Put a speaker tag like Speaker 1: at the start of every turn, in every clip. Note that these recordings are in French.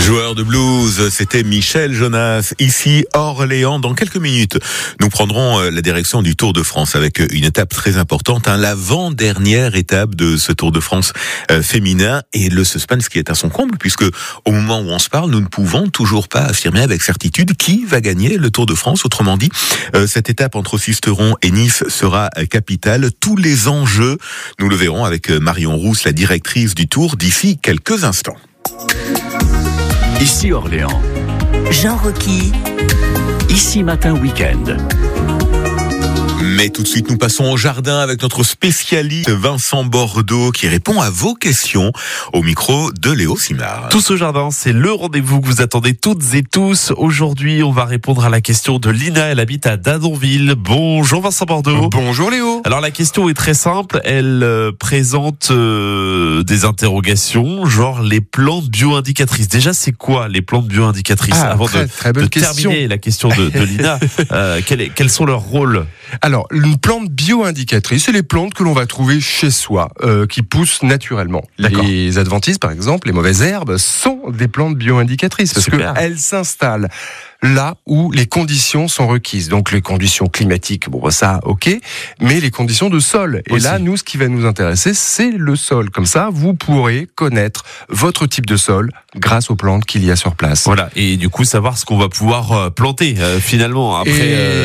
Speaker 1: Joueur de blues, c'était Michel Jonas, ici Orléans. Dans quelques minutes, nous prendrons la direction du Tour de France avec une étape très importante, l'avant-dernière étape de ce Tour de France féminin, et le suspense qui est à son comble, puisque au moment où on se parle, nous ne pouvons toujours pas affirmer avec certitude qui va gagner le Tour de France. Autrement dit, cette étape entre Sisteron et Nice sera capitale. Tous les enjeux, nous le verrons avec Marion Rousse, la directrice du Tour, d'ici quelques instants.
Speaker 2: Ici Orléans.
Speaker 3: Jean Rocky.
Speaker 2: Ici Matin Week-end.
Speaker 1: Mais tout de suite, nous passons au jardin avec notre spécialiste Vincent Bordeaux qui répond à vos questions au micro de Léo Simard.
Speaker 4: Tous au jardin, c'est le rendez-vous que vous attendez toutes et tous. Aujourd'hui, on va répondre à la question de Lina. Elle habite à Dadonville. Bonjour Vincent Bordeaux.
Speaker 5: Bonjour Léo.
Speaker 4: Alors la question est très simple. Elle présente des interrogations, genre les plantes bio-indicatrices. Déjà, c'est quoi les plantes bio-indicatrices? Avant
Speaker 5: très bonne
Speaker 4: de
Speaker 5: question.
Speaker 4: Terminer la question de Lina, quels sont leurs rôles?
Speaker 5: Alors, une plante bio-indicatrice, c'est les plantes que l'on va trouver chez soi, qui poussent naturellement.
Speaker 4: D'accord.
Speaker 5: Les adventices, par exemple, les mauvaises herbes, sont des plantes bio-indicatrices parce qu'elles s'installent là où les conditions sont requises. Donc les conditions climatiques, bon ça, ok, mais les conditions de sol. Et là, nous, ce qui va nous intéresser, c'est le sol. Comme ça, vous pourrez connaître votre type de sol grâce aux plantes qu'il y a sur place.
Speaker 4: Voilà, et du coup savoir ce qu'on va pouvoir planter finalement après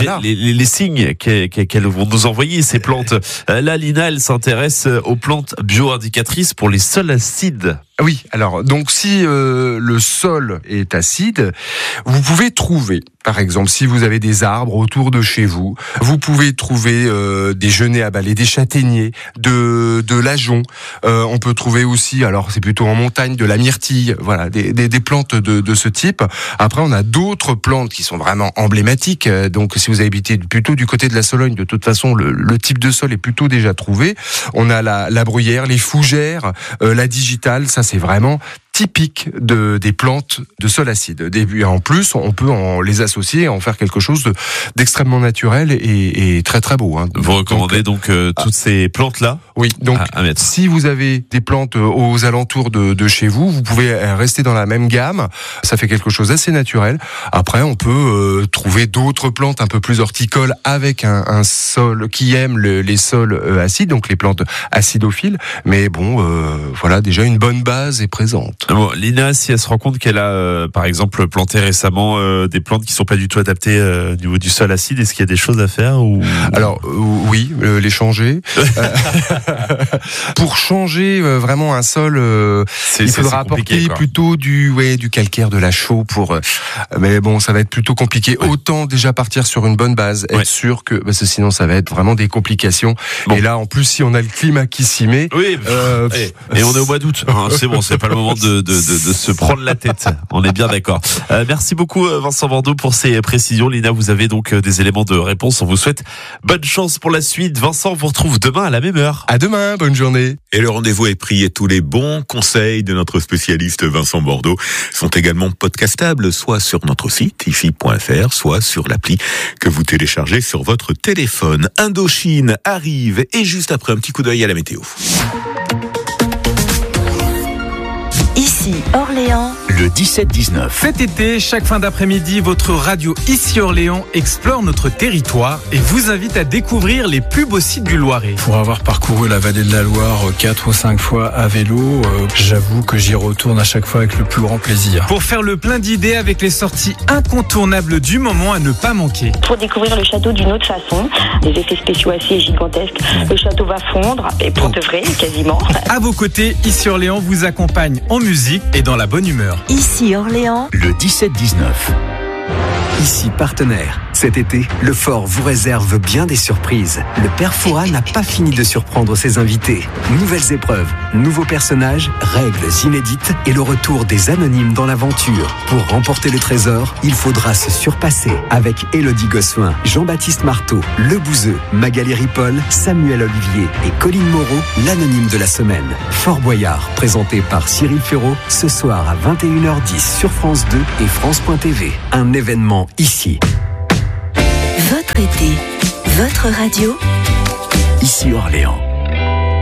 Speaker 4: les signes qu'elles vont nous envoyer, ces plantes. Là, Lina, elle s'intéresse aux plantes bio-indicatrices pour les sols acides.
Speaker 5: Oui, alors donc si le sol est acide, vous pouvez trouver, par exemple, si vous avez des arbres autour de chez vous, vous pouvez trouver des genêts à balai, des châtaigniers, de l'ajon. On peut trouver aussi, alors c'est plutôt en montagne, de la myrtille. Voilà, des plantes de ce type. Après, on a d'autres plantes qui sont vraiment emblématiques. Donc, si vous habitez plutôt du côté de la Sologne, de toute façon, le type de sol est plutôt déjà trouvé. On a la bruyère, les fougères, la digitale. Ça, c'est vraiment typique des plantes de sol acide. Et en plus, on peut les associer et en faire quelque chose d'extrêmement naturel et très très beau.
Speaker 4: Vous recommandez donc toutes ces plantes-là?
Speaker 5: Oui, donc si vous avez des plantes aux alentours de chez vous, vous pouvez rester dans la même gamme. Ça fait quelque chose d'assez naturel. Après, on peut trouver d'autres plantes un peu plus horticoles avec un sol qui aime les sols acides, donc les plantes acidophiles. Mais bon, voilà, déjà une bonne base est présente.
Speaker 4: Bon, Lina, si elle se rend compte qu'elle a, par exemple, planté récemment des plantes qui sont pas du tout adaptées au niveau du sol acide, est-ce qu'il y a des choses à faire ou...
Speaker 5: Alors oui, les changer. Pour changer vraiment un sol, il faudra apporter plutôt du calcaire, de la chaux mais bon, ça va être plutôt compliqué. Ouais. Autant déjà partir sur une bonne base, être sûr que parce que sinon ça va être vraiment des complications. Bon. Et là, en plus, si on a le climat qui s'y met,
Speaker 4: et on est au mois d'août, c'est bon, c'est pas le moment de se prendre la tête. On est bien d'accord. Merci beaucoup Vincent Bordeaux pour ces précisions. Lina, vous avez donc des éléments de réponse. On vous souhaite bonne chance pour la suite. Vincent, on vous retrouve demain à la même heure.
Speaker 5: À demain, bonne journée.
Speaker 1: Et le rendez-vous est pris et tous les bons conseils de notre spécialiste Vincent Bordeaux sont également podcastables, soit sur notre site ici.fr, soit sur l'appli que vous téléchargez sur votre téléphone. Indochine arrive et juste après un petit coup d'œil à la météo.
Speaker 3: Ici Orléans.
Speaker 2: Le 17-19.
Speaker 6: Cet été, chaque fin d'après-midi, votre radio Ici Orléans explore notre territoire et vous invite à découvrir les plus beaux sites du Loiret.
Speaker 7: Pour avoir parcouru la vallée de la Loire 4 ou 5 fois à vélo, j'avoue que j'y retourne à chaque fois avec le plus grand plaisir.
Speaker 6: Pour faire le plein d'idées avec les sorties incontournables du moment à ne pas manquer.
Speaker 8: Pour découvrir le château d'une autre façon, des effets spéciaux assez gigantesques, le château va fondre, et pour de vrai, quasiment.
Speaker 6: À vos côtés, Ici Orléans vous accompagne en musique et dans la bonne humeur.
Speaker 3: Ici Orléans.
Speaker 2: Le 17-19.
Speaker 9: Ici Partenaire. Cet été, le Fort vous réserve bien des surprises. Le Père Fouras n'a pas fini de surprendre ses invités. Nouvelles épreuves, nouveaux personnages, règles inédites et le retour des anonymes dans l'aventure. Pour remporter le trésor, il faudra se surpasser avec Élodie Gossuin, Jean-Baptiste Marteau, Le Bouzeux, Magali Ripoll, Samuel Olivier et Colline Moreau, l'anonyme de la semaine. Fort Boyard, présenté par Cyril Ferraud, ce soir à 21h10 sur France 2 et France.tv. Un événement ici.
Speaker 3: Votre été, votre radio.
Speaker 2: Ici Orléans.